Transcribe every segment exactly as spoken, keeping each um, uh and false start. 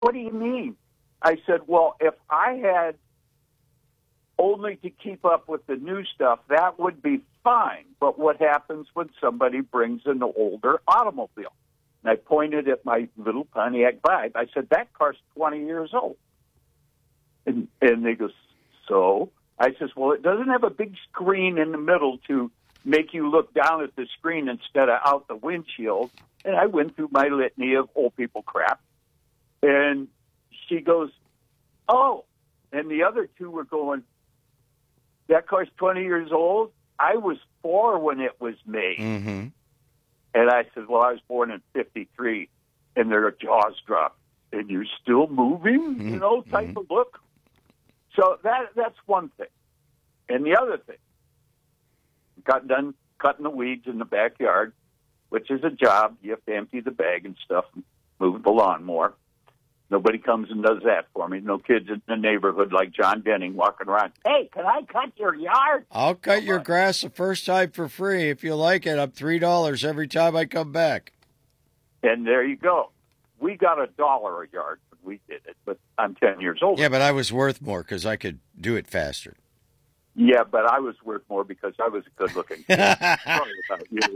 what do you mean? I said, well, if I had only to keep up with the new stuff, that would be fine. But what happens when somebody brings an older automobile? And I pointed at my little Pontiac Vibe. I said, that car's twenty years old. And, and they go, so? I says, well, it doesn't have a big screen in the middle to make you look down at the screen instead of out the windshield. And I went through my litany of old people crap. And she goes, oh. And the other two were going, that car's twenty years old? I was four when it was made. Mm-hmm. And I said, well, I was born in fifty-three. And their jaws dropped. And you're still moving, Mm-hmm. you know, type mm-hmm. of look. So that that's one thing. And the other thing, got done cutting the weeds in the backyard, which is a job. You have to empty the bag and stuff and move the lawnmower. Nobody comes and does that for me. No kids in the neighborhood like John Denning walking around. Hey, can I cut your yard? I'll cut your grass the first time for free. If you like it, I'm three dollars every time I come back. And there you go. We got a dollar a yard when we did it, but I'm ten years old. Yeah, but I was worth more because I could do it faster. Yeah, but I was worth more because I was a good-looking kid. Sorry about you.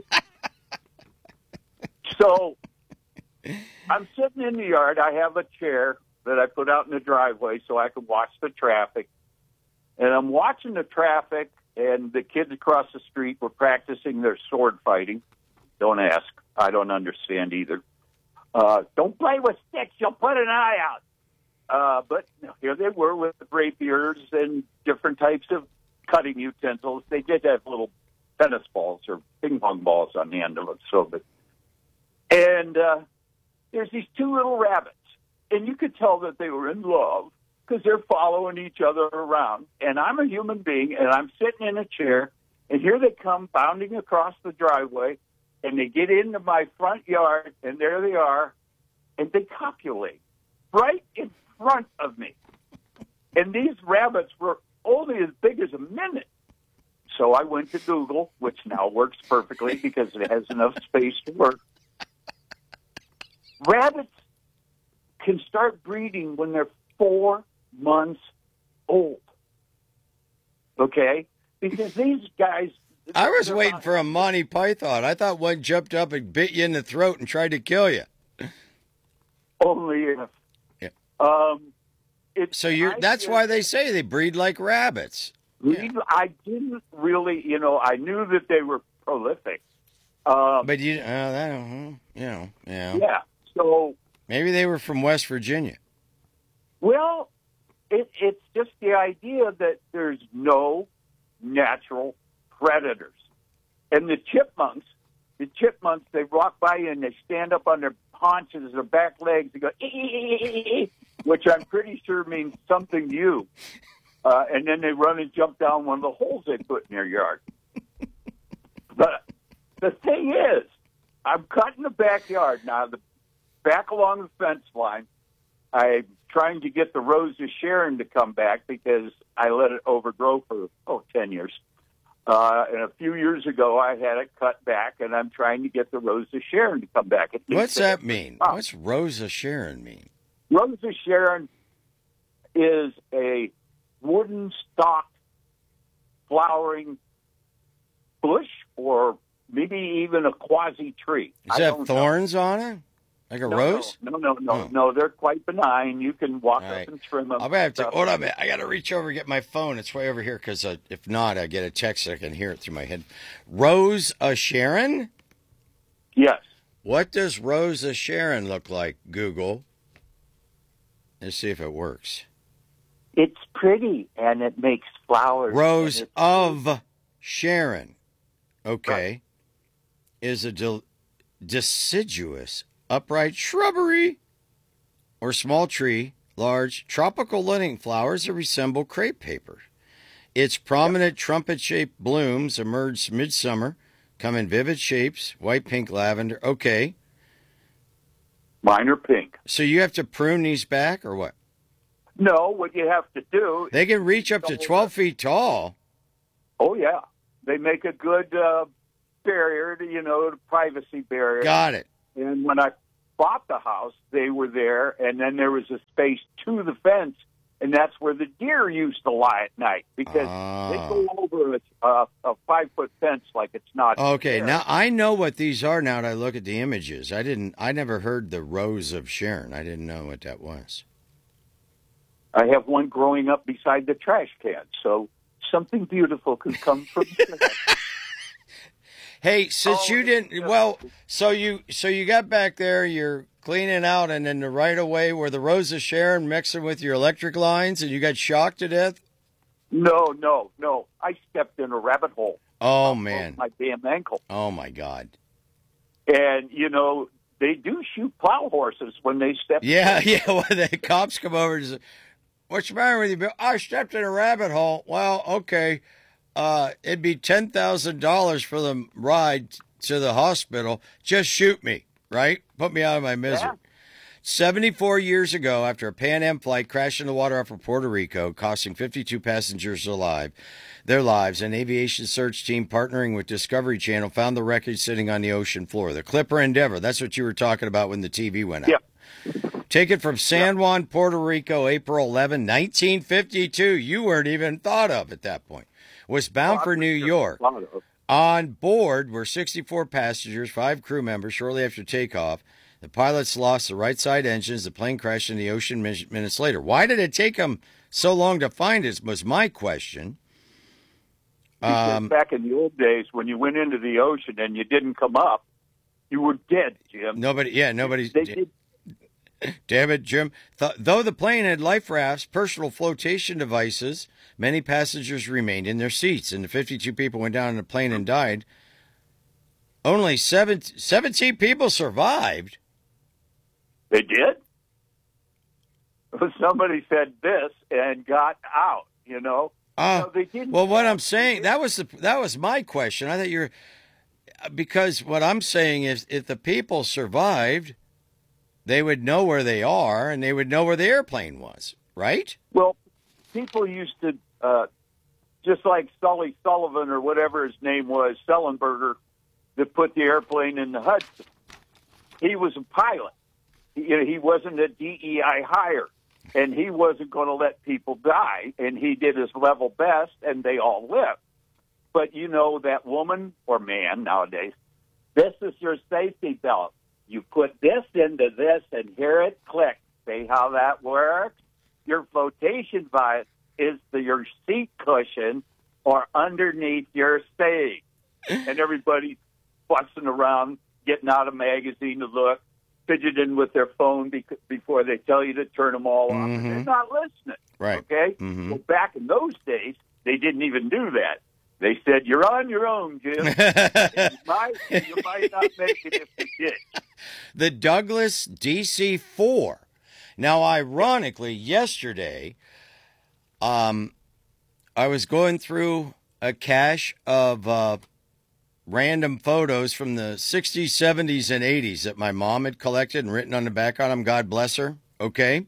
So I'm sitting in the yard. I have a chair that I put out in the driveway so I can watch the traffic. And I'm watching the traffic, and the kids across the street were practicing their sword fighting. Don't ask. I don't understand either. Uh, don't play with sticks. You'll put an eye out. Uh, but here they were with rapiers and different types of cutting utensils. They did have little tennis balls or ping pong balls on the end of it. So, but, and uh, there's these two little rabbits, and you could tell that they were in love because they're following each other around. And I'm a human being, and I'm sitting in a chair, and here they come bounding across the driveway, and they get into my front yard, and there they are, and they copulate right in front of me. And these rabbits were only as big as a minute. So I went to Google, which now works perfectly because it has enough space to work. Rabbits can start breeding when they're four months old. Okay? Because these guys... I was waiting for a Monty Python. I thought one jumped up and bit you in the throat and tried to kill you. Only if... Yeah. Um, it's, so you're, that's why they say they breed like rabbits. Yeah. I didn't really, you know, I knew that they were prolific. Um, but you, uh, that, uh, you know, yeah. Yeah. So maybe they were from West Virginia. Well, it, it's just the idea that there's no natural predators. And the chipmunks, the chipmunks, they walk by you and they stand up on their haunches, their back legs, and go, ee, ee, ee, ee, which I'm pretty sure means something to you. Uh, and then they run and jump down one of the holes they put in their yard. But the thing is, I'm cutting the backyard now, the back along the fence line. I'm trying to get the Rose of Sharon to come back because I let it overgrow for, oh, ten years. Uh, and a few years ago, I had it cut back, and I'm trying to get the Rose of Sharon to come back. What's that mean? Oh. What's Rose of Sharon mean? Rose of Sharon is a wooden stalk flowering bush or maybe even a quasi-tree. Does it have thorns know. on it? Like a no, rose? No, no, no, oh. no. They're quite benign. You can walk All up right. and trim them. I'll have to. Hold on a minute. I got to reach over and get my phone. It's way over here because uh, if not, I get a text so I can hear it through my head. Rose of Sharon? Yes. What does Rose of Sharon look like, Google? Let's see if it works. It's pretty, and it makes flowers. Rose of Sharon, okay, right. is a de- deciduous, upright shrubbery or small tree, large tropical living flowers that resemble crepe paper. Its prominent yep. trumpet-shaped blooms emerge midsummer, come in vivid shapes, white, pink, lavender. Okay. Mine are pink. So you have to prune these back or what? No, what you have to do... They can reach up to twelve feet tall. Oh, yeah. They make a good uh, barrier, to, you know, privacy barrier. Got it. And when I bought the house, they were there, and then there was a space to the fence, and that's where the deer used to lie at night because Ah. they go over a, a, a five-foot fence like it's not Okay, there. now I know what these are now that I look at the images. I didn't. I never heard the Rose of Sharon. I didn't know what that was. I have one growing up beside the trash can, so something beautiful could come from there. Hey, since Oh, you didn't, yeah. well, so you so you got back there, you're cleaning out, and then the right of way where the Rose of Sharon mixing with your electric lines, and you got shocked to death. No, no, no. I stepped in a rabbit hole. Oh I broke man! my damn ankle. Oh my God! And, you know, they do shoot plow horses when they step Yeah, yeah. When the cops come over and say, "What's the matter with you, Bill?" I stepped in a rabbit hole. Well, okay. Uh, it'd be ten thousand dollars for the ride to the hospital. Just shoot me, right? Put me out of my misery. Yeah. seventy-four years ago, after a Pan Am flight crashed in the water off of Puerto Rico, costing fifty-two passengers alive, their lives, an aviation search team partnering with Discovery Channel found the wreckage sitting on the ocean floor. The Clipper Endeavor. That's what you were talking about when the T V went out. Yep. Taken from San Juan, Puerto Rico, April eleventh, nineteen fifty-two. You weren't even thought of at that point. Was bound for New York. On board were sixty-four passengers, five crew members. Shortly after takeoff, the pilots lost the right side engines. The plane crashed in the ocean min- minutes later. Why did it take them so long to find us was my question. Because Um, back in the old days, when you went into the ocean and you didn't come up, you were dead, Jim. nobody, yeah, nobody. They did. Damn it, Jim. Th- though the plane had life rafts, personal flotation devices, many passengers remained in their seats, and the fifty-two people went down in the plane and died. Only seven, seventeen people survived. They did. Somebody said this and got out. You know. Uh, No, they didn't. well, what I'm saying, that was the that was my question. I thought you were, because what I'm saying is, if the people survived, they would know where they are and they would know where the airplane was, right? Well, people used to, uh, just like Sully Sullivan or whatever his name was, Sullenberger, that put the airplane in the Hudson. He was a pilot. He, you know, he wasn't a D E I hire, and he wasn't going to let people die, and he did his level best, and they all lived. But, you know, that woman or man nowadays, this is your safety belt. You put this into this and hear it click. See how that works? Your flotation device is the, your seat cushion or underneath your stage. And everybody's fussing around, getting out a magazine to look, fidgeting with their phone bec- before they tell you to turn them all off. Mhm. And they're not listening. Right. Okay? Mhm. Well, back in those days, they didn't even do that. They said, you're on your own, Jim. you, might, you might not make it if you did. The Douglas D C four. Now, ironically, yesterday, um, I was going through a cache of uh, random photos from the sixties, seventies, and eighties that my mom had collected and written on the back on them. God bless her. Okay.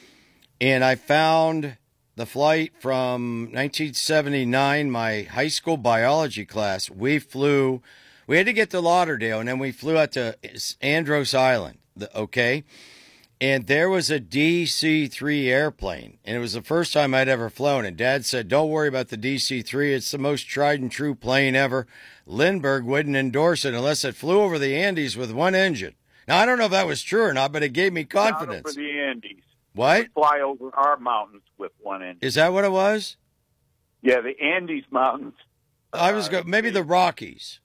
And I found the flight from nineteen seventy-nine, my high school biology class. We flew, we had to get to Lauderdale, and then we flew out to Andros Island, okay? And there was a D C three airplane, and it was the first time I'd ever flown. And Dad said, don't worry about the D C three. It's the most tried and true plane ever. Lindbergh wouldn't endorse it unless it flew over the Andes with one engine. Now, I don't know if that was true or not, but it gave me confidence. Not over the Andes. What? Fly over our mountains with one engine. Is that what it was? Yeah, the Andes Mountains. I was uh, go maybe the Rockies.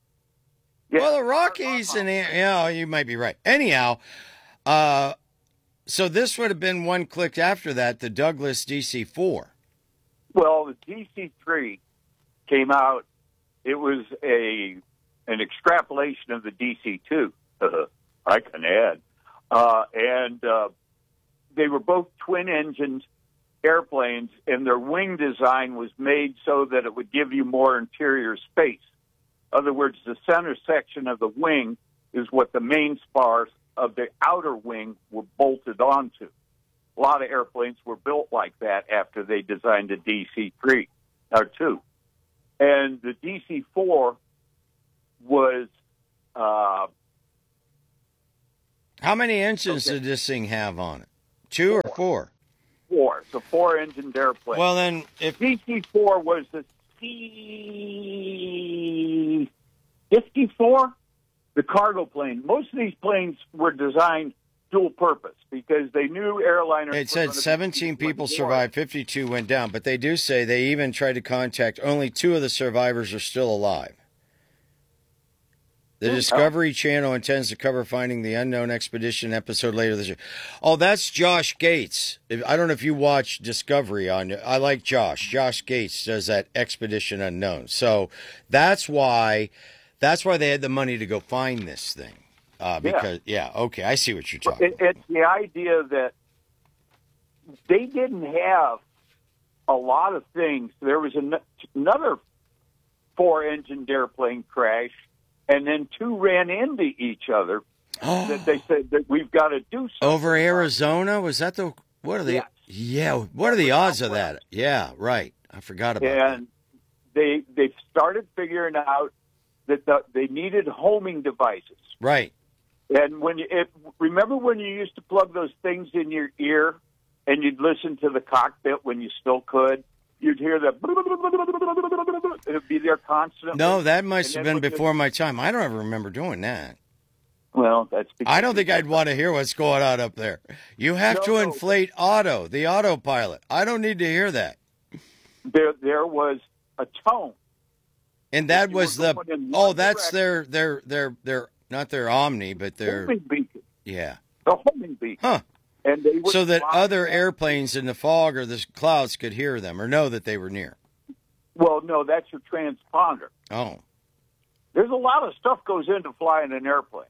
Yeah, Well, the Rockies and the, yeah, you might be right. Anyhow, uh, so this would have been one click after that, the Douglas D C four. Well, the D C three came out. It was a an extrapolation of the D C two. I can add, uh, and uh, they were both twin-engined airplanes, and their wing design was made so that it would give you more interior space. In other words, the center section of the wing is what the main spars of the outer wing were bolted onto. A lot of airplanes were built like that after they designed the D C three or two. And the D C four was uh, How many engines Okay. did this thing have on it? Two or four? Four. It's a four-engined airplane. Well, then, if D C four was the C fifty-four, the cargo plane. Most of these planes were designed dual purpose because they knew airliners. it said seventeen people survived, fifty-two went down, but they do say they even tried to contact only two of the survivors are still alive. The Discovery Channel intends to cover Finding the Unknown Expedition episode later this year. Oh, that's Josh Gates. If, I don't know if you watch Discovery on. I like Josh. Josh Gates does that Expedition Unknown. So that's why, that's why they had the money to go find this thing. Uh, because yeah. yeah, okay, I see what you're talking. It, it's the idea that they didn't have a lot of things. There was an, another four-engined airplane crash. And then two ran into each other. Oh. That they said that we've got to do something Over Arizona? Was that the? What are the? Yes. Yeah. What are the odds of that? Yeah. Right. I forgot about that. And they they started figuring out that the, they needed homing devices. Right. And when you it, remember when you used to plug those things in your ear and you'd listen to the cockpit when you still could. You'd hear the. It'd be there constantly. No, that must have been when you- before my time. I don't ever remember doing that. Well, that's. I don't think I'd want to hear what's going on up there. You have No, to no. inflate auto, the autopilot. I don't need to hear that. There, there was a tone. And that you was were the. going in Oh, one that's direction. their their their their not their Omni, but their Homing beacon. yeah. The homing beacon. Huh. And they would So that fly- other airplanes in the fog or the clouds could hear them or know that they were near. Well, no, that's your transponder. Oh. There's a lot of stuff goes into flying an airplane.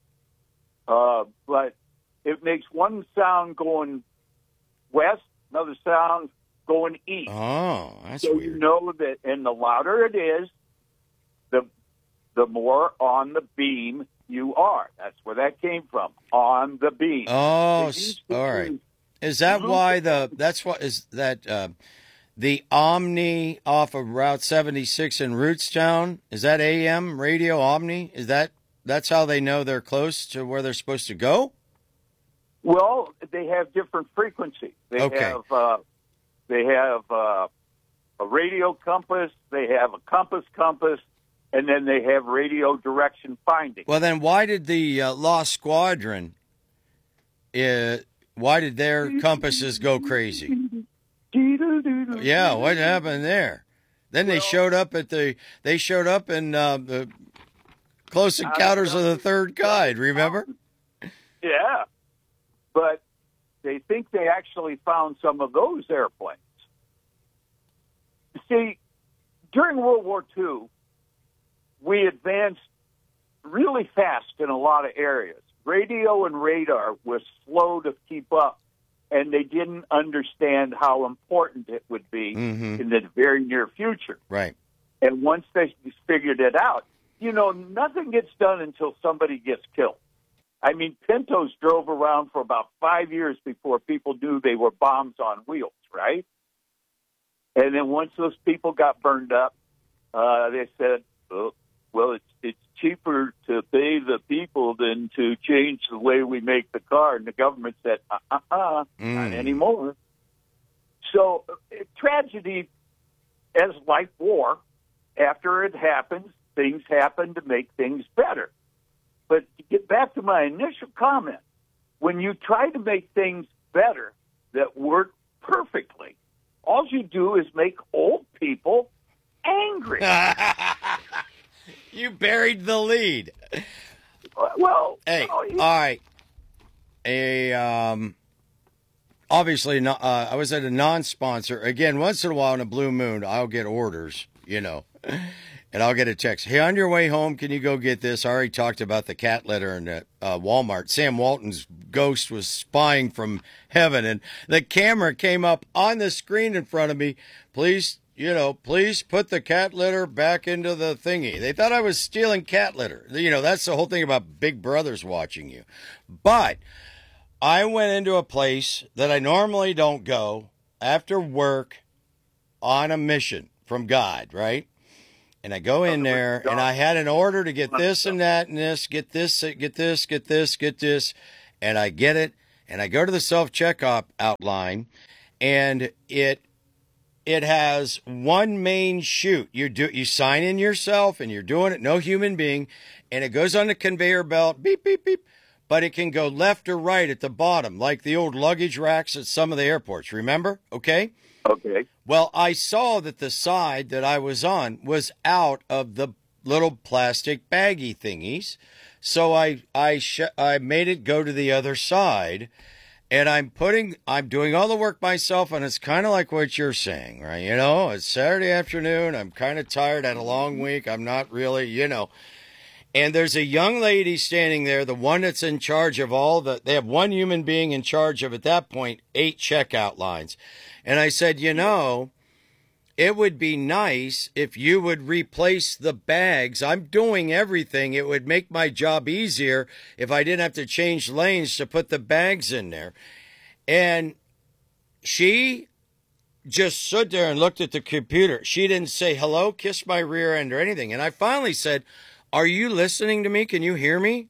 Uh, but it makes one sound going west, another sound going east. Oh, that's so weird. you know that, and the louder it is, the the more on the beam you are. That's where that came from, on the beam. Oh, They s- used to all right. use- Is that why the that's what is that uh, the Omni off of Route seventy-six in Rootstown? Is that A M radio Omni? Is that that's how they know they're close to where they're supposed to go? Well, they have different frequencies. They Okay. have uh, they have uh, a radio compass. They have a compass compass, and then they have radio direction finding. Well, then why did the uh, Lost Squadron? Uh, why did their compasses go crazy? Yeah, what happened there? Then they Well- showed up at the. They showed up in uh, the Close Encounters of the Third Kind. Remember? Yeah, but they think they actually found some of those airplanes. See, during World War Two, we advanced really fast in a lot of areas. Radio and radar was slow to keep up, and they didn't understand how important it would be Mhm. in the very near future. Right. And once they figured it out, you know, nothing gets done until somebody gets killed. I mean, Pintos drove around for about five years before people knew they were bombs on wheels, right? And then once those people got burned up, uh, they said, oh, well, it's it's cheaper to pay the people than to change the way we make the car. And the government said, uh-uh-uh, Mm. not anymore. So uh, tragedy, as like war, after it happens, things happen to make things better. But to get back to my initial comment, when you try to make things better that work perfectly, all you do is make old people angry. You buried the lead. Well, Hey, you know, all right. A um, obviously, not, uh, I was at a non-sponsor again. Once in a while, on a blue moon, I'll get orders, you know, and I'll get a text. Hey, on your way home, can you go get this? I already talked about the cat litter in the, uh, Walmart. Sam Walton's ghost was spying from heaven, and the camera came up on the screen in front of me. Please. You know, please put the cat litter back into the thingy. They thought I was stealing cat litter. You know, that's the whole thing about Big Brother's watching you. But I went into a place that I normally don't go after work on a mission from God, right? And I go in there, and I had an order to get this and that and this, get this, get this, get this, get this. and I get it, and I go to the self-checkout outline, and it it has one main chute. You do you sign in yourself, and you're doing it, no human being, and it goes on the conveyor belt, beep, beep, beep, but it can go left or right at the bottom, like the old luggage racks at some of the airports, remember? Okay? Okay. Well, I saw that the side that I was on was out of the little plastic baggy thingies, so I I sh- I made it go to the other side, and I'm putting I'm doing all the work myself, and it's kind of like what you're saying, right? You know, it's Saturday afternoon. I'm kind of tired. Had a long week. I'm not really, you know. And there's a young lady standing there, the one that's in charge of all the, they have one human being in charge of, at that point, eight checkout lines. And I said, you know, it would be nice if you would replace the bags. I'm doing everything. It would make my job easier if I didn't have to change lanes to put the bags in there. And she just stood there and looked at the computer. She didn't say hello, kiss my rear end, or anything. And I finally said, are you listening to me? Can you hear me?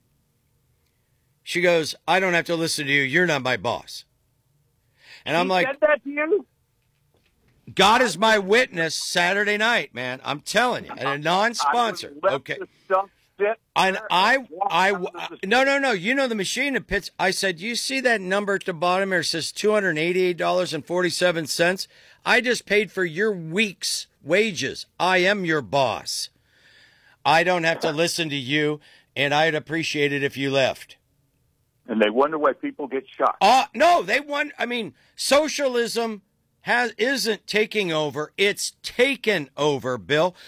She goes, I don't have to listen to you. You're not my boss. And I'm He like, said that to you? God is my witness Saturday night, man. I'm telling you. And a non-sponsor. I would let Okay. the stuff sit And there I, and walk I, under the- no, no, no. You know the machine that pits. I said, you see that number at the bottom there? It says two hundred eighty-eight dollars and forty-seven cents. I just paid for your week's wages. I am your boss. I don't have to listen to you, and I'd appreciate it if you left. And they wonder why people get shot. Uh, no, they want, I mean, socialism has isn't taking over. It's taken over, Bill.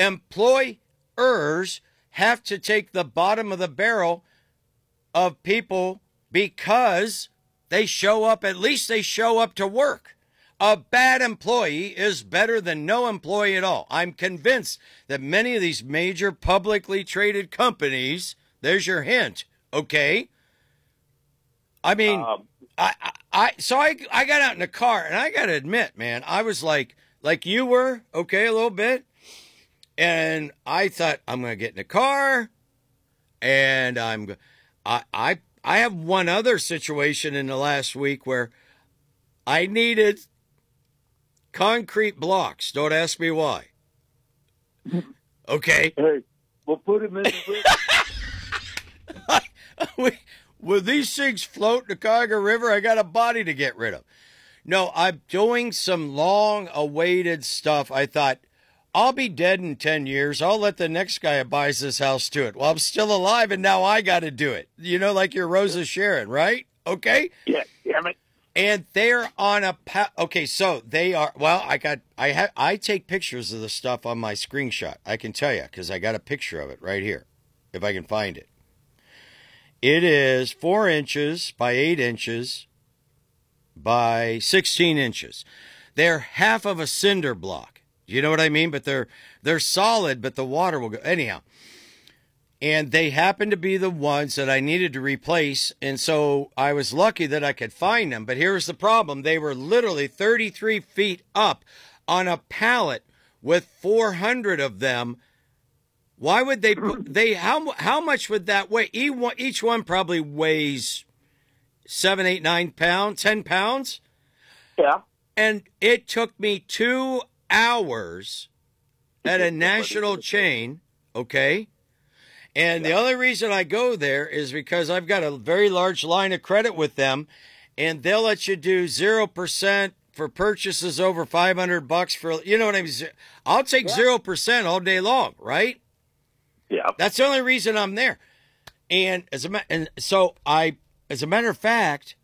Employers have to take the bottom of the barrel of people because they show up, at least they show up to work. A bad employee is better than no employee at all. I'm convinced that many of these major publicly traded companies, there's your hint, okay? I mean, Um, I, I, I, so I, I got out in the car, and I got to admit, man, I was like, like you were, okay, a little bit. And I thought, I'm going to get in the car, and I'm, I, I, I have one other situation in the last week where I needed concrete blocks. Don't ask me why. Okay. hey, we'll put him in the river. we, with these things float in the Cuyahoga River, I got a body to get rid of. No, I'm doing some long-awaited stuff. I thought, I'll be dead in ten years. I'll let the next guy who buys this house do it. Well, I'm still alive, and now I got to do it. You know, like your Rosa Sharon, right? Okay? Yeah, damn it. And they're on a pa- okay, so they are. Well, I got I have I take pictures of the stuff on my screenshot. I can tell you because I got a picture of it right here, if I can find it. It is four inches by eight inches by sixteen inches. They're half of a cinder block. You know what I mean? But they're they're solid, but the water will go anyhow. And they happened to be the ones that I needed to replace. And so I was lucky that I could find them. But here's the problem. They were literally thirty-three feet up on a pallet with four hundred of them. Why would they put, they, how, how much would that weigh? Each one probably weighs seven, eight, nine pounds, ten pounds. Yeah. And it took me two hours at a national chain. Okay. And the only reason I go there is because I've got a very large line of credit with them, and they'll let you do zero percent for purchases over five hundred bucks for, you know what I mean? I'll take Yeah. zero percent all day long, right? Yeah. That's the only reason I'm there. And as a ma- and so I, as a matter of fact,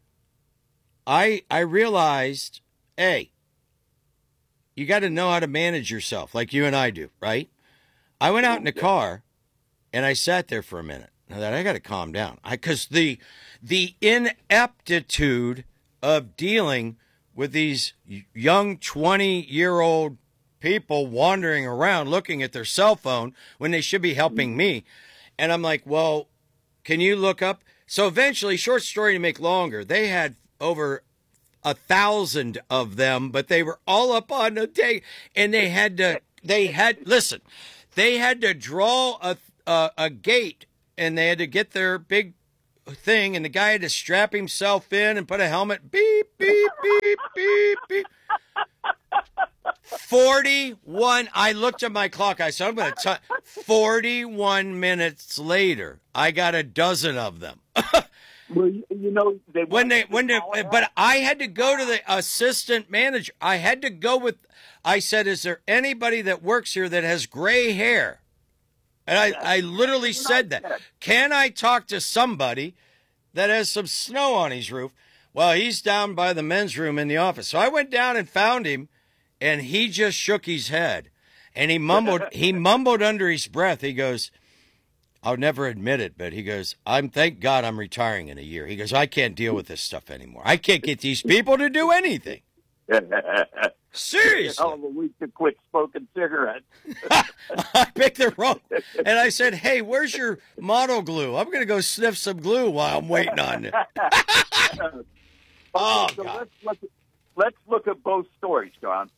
I I realized, hey, you got to know how to manage yourself like you and I do, right? I went out in the car. And I sat there for a minute. I thought, I got to calm down. Because the the ineptitude of dealing with these young twenty-year-old people wandering around looking at their cell phone when they should be helping me. And I'm like, well, can you look up? So eventually, short story to make longer, they had over a thousand of them, but they were all up on the day. And they had to, they had, listen, they had to draw a a, a gate, and they had to get their big thing, and the guy had to strap himself in and put a helmet. Beep, beep, beep, beep, beep. forty-one. I looked at my clock. I said, I'm going to forty-one minutes later, I got a dozen of them. Well, you, you know, they when they, when they, but I had to go to the assistant manager. I had to go with, I said, is there anybody that works here that has gray hair? And I, I literally said that. Can I talk to somebody that has some snow on his roof? Well, he's down by the men's room in the office. So I went down and found him, and he just shook his head. And he mumbled, he mumbled under his breath. He goes, I'll never admit it, but he goes, I'm thank God I'm retiring in a year. He goes, I can't deal with this stuff anymore. I can't get these people to do anything. Seriously. Hell of a week to quit smoking cigarettes. I picked the wrong. And I said, hey, where's your mono glue? I'm going to go sniff some glue while I'm waiting on it. Oh, so God. let's look, at, let's look at both stories, John.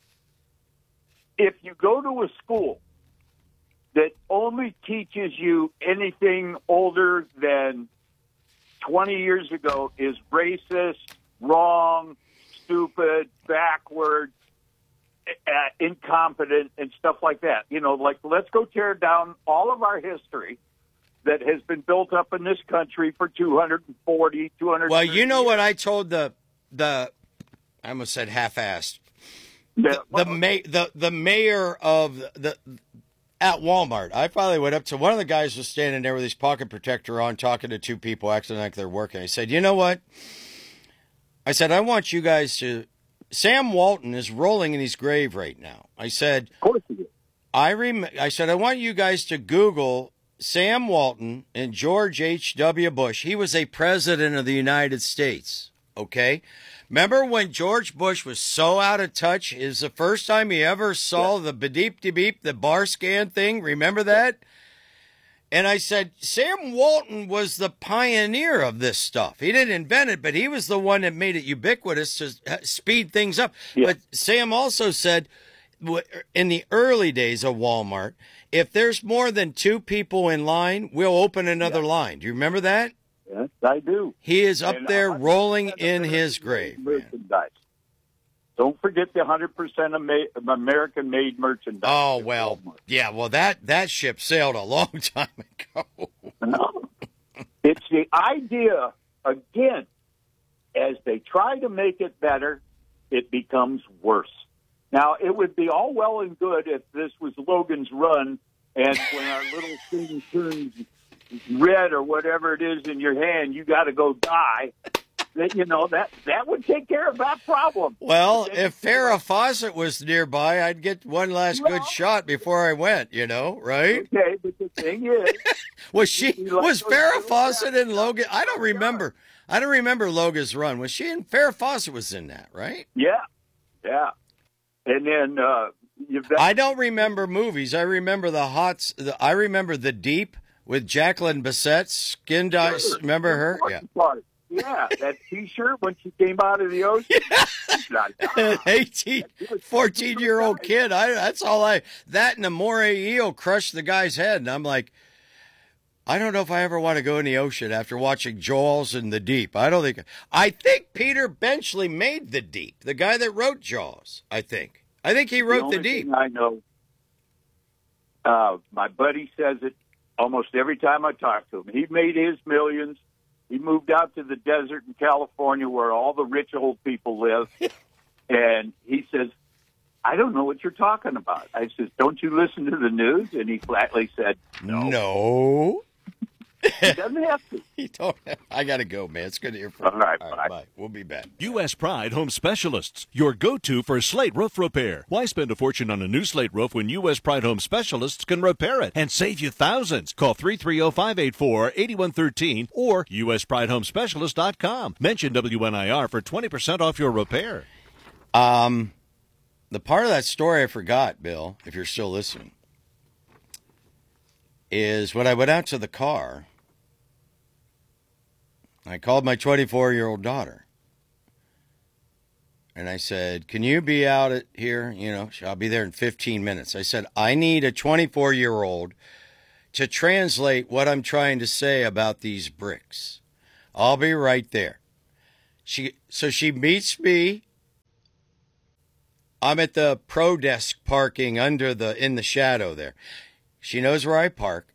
If you go to a school that only teaches you anything older than twenty years ago is racist, wrong, stupid, backward, uh, incompetent, and stuff like that. You know, like, let's go tear down all of our history that has been built up in this country for two hundred forty, two hundred. Well, you know what I told the, the I almost said half-assed, Yeah, the, well, the, ma- the, the mayor of the, at Walmart. I finally went up to one of the guys was standing there with his pocket protector on, talking to two people, acting like they're working. I said, you know what? I said, I want you guys to, Sam Walton is rolling in his grave right now. I said, of course he is. I rem- I said, I want you guys to Google Sam Walton and George H W. Bush. He was a president of the United States, okay? Remember when George Bush was so out of touch? It was the first time he ever saw yeah. the beep-de-beep, the bar scan thing. Remember that? And I said, Sam Walton was the pioneer of this stuff. He didn't invent it, but he was the one that made it ubiquitous to speed things up. Yeah. But Sam also said, in the early days of Walmart, if there's more than two people in line, we'll open another yeah. line. Do you remember that? Yes, I do. He is up and there rolling in his grave. Merchandise. Don't forget the one hundred percent American-made merchandise. Oh, well, yeah, well, that, that ship sailed a long time ago. No. It's the idea, again, as they try to make it better, it becomes worse. Now, it would be all well and good if this was Logan's Run, and when our little thing turns red or whatever it is in your hand, you got to go die. That, you know, that that would take care of that problem. Well, if Farrah Fawcett was nearby, I'd get one last well, good shot before I went, you know, right? Okay, but the thing is... was she, was Farrah Fawcett in Logan? I don't remember. I don't remember Logan's Run. Was she in, Farrah Fawcett was in that, right? Yeah, yeah. And then... Uh, you've got, I don't remember movies. I remember the Hots, the, I remember The Deep with Jacqueline Bisset, Skin Dice. Sure. Remember her? Yeah. Part. Yeah, that T-shirt when she came out of the ocean. Yeah. eighteen, fourteen-year-old kid. I, that's all I... That and the moray eel crushed the guy's head. And I'm like, I don't know if I ever want to go in the ocean after watching Jaws and The Deep. I don't think... I think Peter Benchley made The Deep. The guy that wrote Jaws, I think. I think he wrote The, the Deep. Thing I know. Uh, my buddy says it almost every time I talk to him. He made his millions. He moved out to the desert in California where all the rich old people live. And he says, I don't know what you're talking about. I says, don't you listen to the news? And he flatly said, no. No. He doesn't have to. He don't have, I got to go, man. It's good to hear from you. All right, All bye. right, bye. We'll be back. U S Pride Home Specialists, your go-to for slate roof repair. Why spend a fortune on a new slate roof when U S Pride Home Specialists can repair it and save you thousands? Call three three zero, five eight four, eight one one three or U S Pride Home Specialist dot com. Mention W N I R for twenty percent off your repair. Um, the part of that story I forgot, Bill, if you're still listening, is when I went out to the car, I called my twenty-four-year-old daughter, and I said, can you be out at here? You know, I'll be there in fifteen minutes. I said, I need a twenty-four-year-old to translate what I'm trying to say about these bricks. I'll be right there. She So she meets me. I'm at the pro desk parking under the in the shadow there. She knows where I park.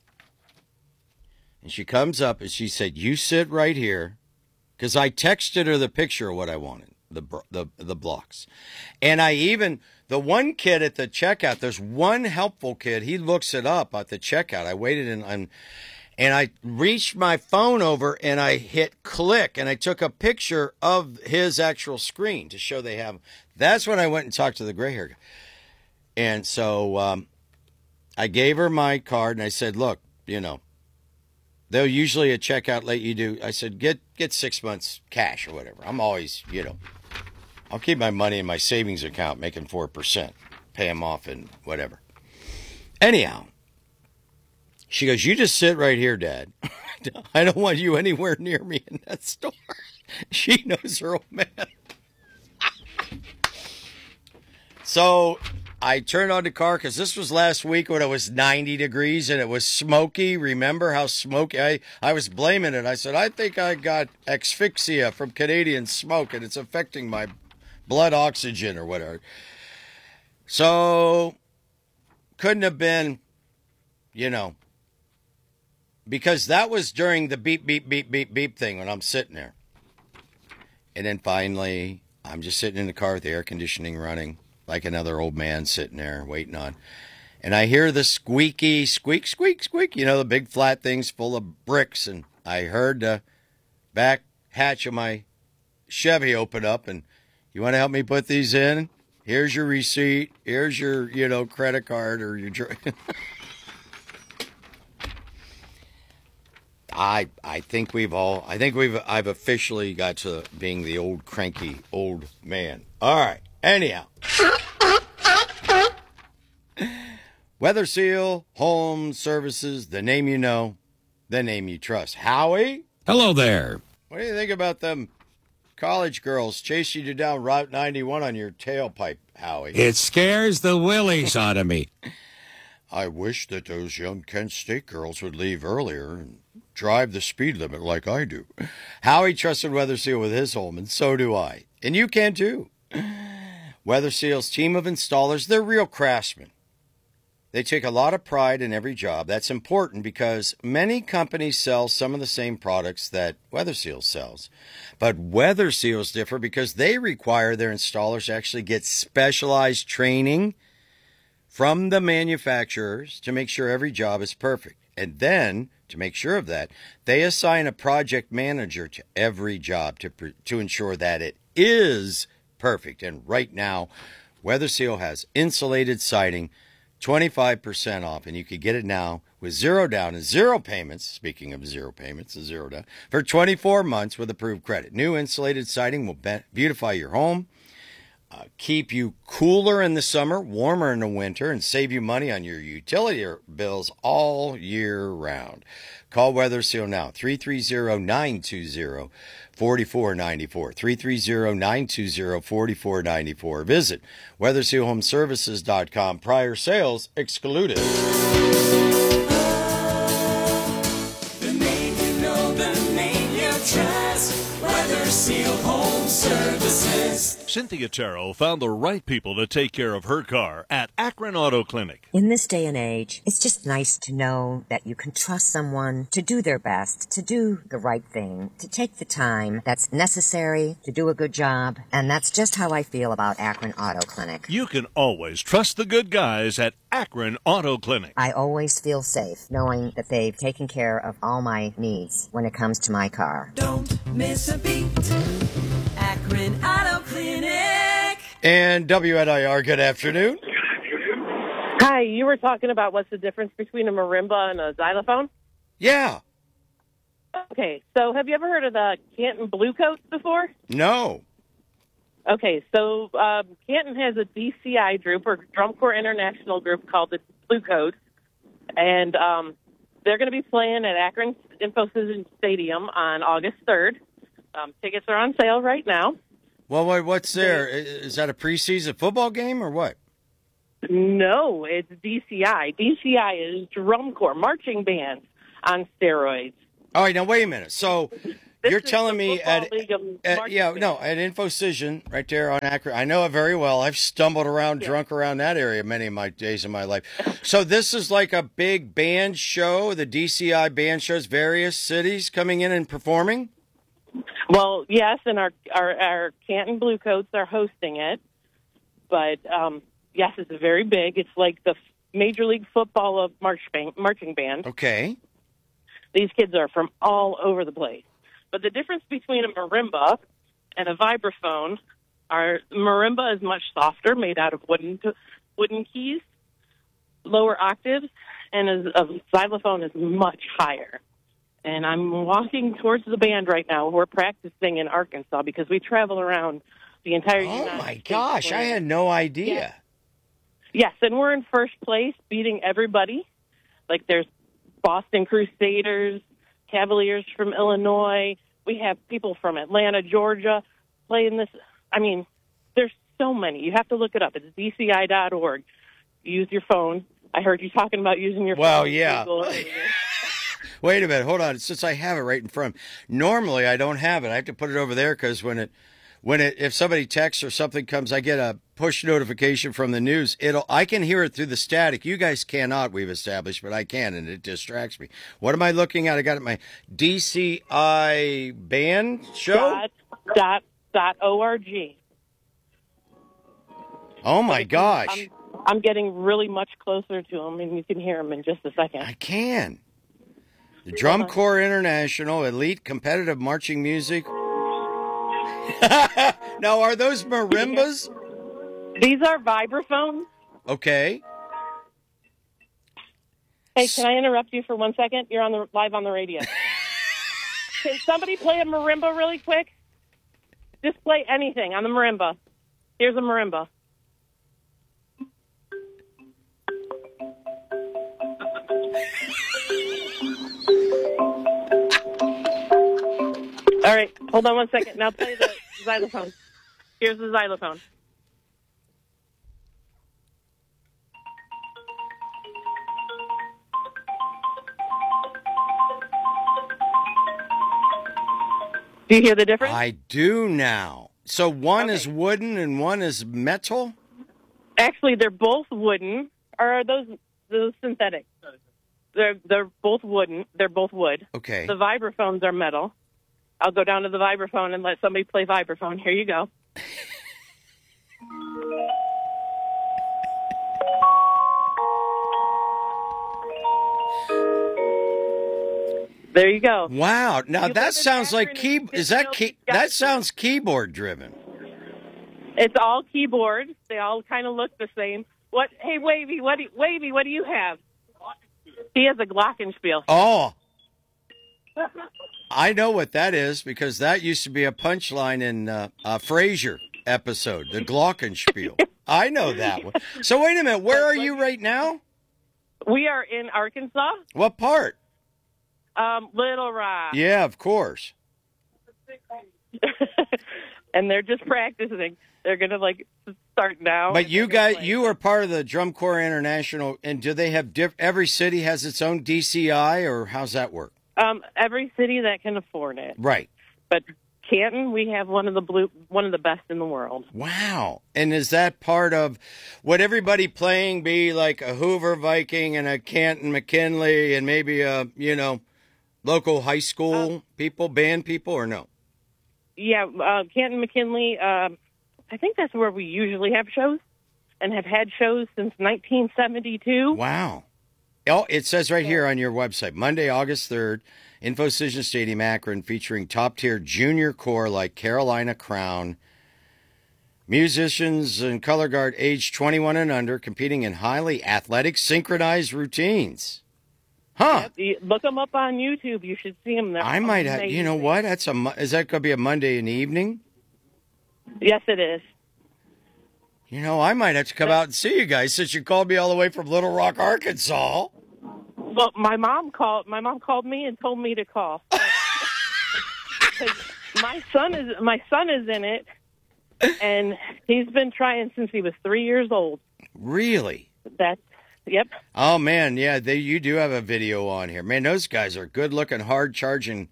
And she comes up and she said, "You sit right here." Because I texted her the picture of what I wanted, the, the, the blocks. And I even, the one kid at the checkout, there's one helpful kid. He looks it up at the checkout. I waited and, and, and I reached my phone over and I hit click and I took a picture of his actual screen to show they have. That's when I went and talked to the gray hair guy. And so um, I gave her my card and I said, look, you know, they'll usually at checkout let you do. I said, get get six months cash or whatever. I'm always, you know, I'll keep my money in my savings account making four percent. Pay them off and whatever. Anyhow, she goes, you just sit right here, Dad. I don't want you anywhere near me in that store. She knows her old man. So I turned on the car because this was last week when it was ninety degrees and it was smoky. Remember how smoky? I, I was blaming it. I said, I think I got asphyxia from Canadian smoke and it's affecting my blood oxygen or whatever. So couldn't have been, you know, because that was during the beep, beep, beep, beep, beep thing when I'm sitting there. And then finally, I'm just sitting in the car with the air conditioning running, like another old man sitting there waiting on. And I hear the squeaky, squeak, squeak, squeak, you know, the big flat things full of bricks. And I heard the back hatch of my Chevy open up. And you want to help me put these in? Here's your receipt. Here's your, you know, credit card or your... I I think we've all, I think we've, I've officially got to being the old cranky old man. All right. Anyhow. Weather Seal Home Services, the name you know, the name you trust. Howie? Hello there. What do you think about them college girls chasing you down Route ninety-one on your tailpipe, Howie? It scares the willies out of me. I wish that those young Kent State girls would leave earlier and drive the speed limit like I do. Howie trusted Weather Seal with his home, and so do I. And you can too. Weather Seal's team of installers, they're real craftsmen. They take a lot of pride in every job. That's important because many companies sell some of the same products that Weather Seal sells. But Weather Seals differ because they require their installers to actually get specialized training from the manufacturers to make sure every job is perfect. And then, to make sure of that, they assign a project manager to every job to, to ensure that it is perfect. And right now, Weather Seal has insulated siding, twenty-five percent off, and you can get it now with zero down and zero payments. Speaking of zero payments, and zero down for twenty-four months with approved credit. New insulated siding will be- beautify your home, uh, keep you cooler in the summer, warmer in the winter, and save you money on your utility bills all year round. Call Weather Seal now, three three zero, nine two zero, four four nine four, three three zero, nine two zero, four four nine four. Visit weather seal home services dot com. Prior sales excluded. The name you know, the name you trust, Weather Seal Home Services. Cynthia Terrell found the right people to take care of her car at Akron Auto Clinic. In this day and age, it's just nice to know that you can trust someone to do their best, to do the right thing, to take the time that's necessary to do a good job. And that's just how I feel about Akron Auto Clinic. You can always trust the good guys at Akron Auto Clinic. I always feel safe knowing that they've taken care of all my needs when it comes to my car. Don't miss a beat. Akron Auto Clinic. And W N I R, good afternoon. Hi, you were talking about what's the difference between a marimba and a xylophone? Yeah. Okay, so have you ever heard of the Canton Bluecoats before? No. Okay, so um, Canton has a D C I group, or Drum Corps International group, called the Bluecoats, and um, they're going to be playing at Akron Info Stadium on August third. Um, tickets are on sale right now. Well, wait, what's there? Is that a preseason football game or what? No, it's D C I. D C I is Drum Corps, marching bands on steroids. All right, now wait a minute. So This you're is telling the me Football at, League of at Marching yeah, Band. no, at InfoCision right there on Akron. I know it very well. I've stumbled around Yeah. drunk around that area many of my days of my life. So this is like a big band show, the D C I band shows, various cities coming in and performing? Well, yes, and our our, our Canton Bluecoats are hosting it. But um, yes, it's very big. It's like the Major League Football of march band, marching band. Okay. These kids are from all over the place. But the difference between a marimba and a vibraphone are marimba is much softer, made out of wooden wooden keys, lower octaves, and a, a xylophone is much higher. And I'm walking towards the band right now. We're practicing in Arkansas because we travel around the entire Oh United my States. gosh, I had no idea. Yes, and we're in first place, beating everybody. Like there's Boston Crusaders, Cavaliers from Illinois. We have people from Atlanta, Georgia playing this. I mean, there's so many. You have to look it up. It's D C I dot org. Use your phone. I heard you talking about using your Well, phone. yeah. Google it. Wait a minute, hold on. Since I have it right in front, normally I don't have it. I have to put it over there because when it, when it, if somebody texts or something comes, I get a push notification from the news. It'll, I can hear it through the static. You guys cannot. We've established, but I can, and it distracts me. What am I looking at? I got it. My D C I band show. Dot, dot, dot org. Oh my gosh, I'm, I'm getting really much closer to them, and you can hear them in just a second. I can. The Drum Corps International Elite Competitive Marching Music. Now, are those marimbas? These are vibraphones. Okay. Hey, can I interrupt you for one second? You're on the live on the radio. Can somebody play a marimba really quick? Just play anything on the marimba. Here's a marimba. All right, hold on one second. Now play the xylophone. Here's the xylophone. Do you hear the difference? I do now. So one Okay. is wooden and one is metal? Actually, they're both wooden. Or are those those synthetic? They're they're both wooden. They're both wood. Okay. The vibraphones are metal. I'll go down to the vibraphone and let somebody play vibraphone. Here you go. There you go. Wow. Now You that live in sounds like Akron key. and Is that Pittsfield, key? you've got That to- sounds keyboard driven. It's all keyboard. They all kind of look the same. What? Hey, Wavy, what do you, Wavy, what do you have? He has a Glockenspiel. Oh, I know what that is because that used to be a punchline in uh, a Frasier episode, the Glockenspiel. I know that one. So wait a minute. Where are you right now? We are in Arkansas, What part? um, Little Rock. Yeah, of course. And they're just practicing. They're going to, like, start now. But and you they're gonna guys, play. you are part of the Drum Corps International, and do they have diff- every city has its own D C I, or how's that work? Um, every city that can afford it. Right. But Canton, we have one of the blue, one of the best in the world. Wow. And is that part of, would everybody playing be like a Hoover Viking and a Canton McKinley and maybe a, you know, local high school people, band people, or no? Yeah, uh, Canton McKinley, uh, I think that's where we usually have shows and have had shows since nineteen seventy-two. Wow. Oh, it says right here on your website, Monday, August third, InfoCision Stadium, Akron, featuring top-tier junior corps like Carolina Crown, musicians and color guard aged twenty-one and under, competing in highly athletic, synchronized routines. Huh. Yep, you- look them up on YouTube. You should see them. They're I might have, you know amazing. what? That's a, Mo- is that going to be a Monday in the evening? Yes, it is. You know, I might have to come out and see you guys since you called me all the way from Little Rock, Arkansas. Well, my mom called. My mom called me and told me to call. 'Cause my son is my son is in it, and he's been trying since he was three years old. Really? That's Yep. Oh man, yeah, they you do have a video on here. Man, those guys are good looking, hard charging.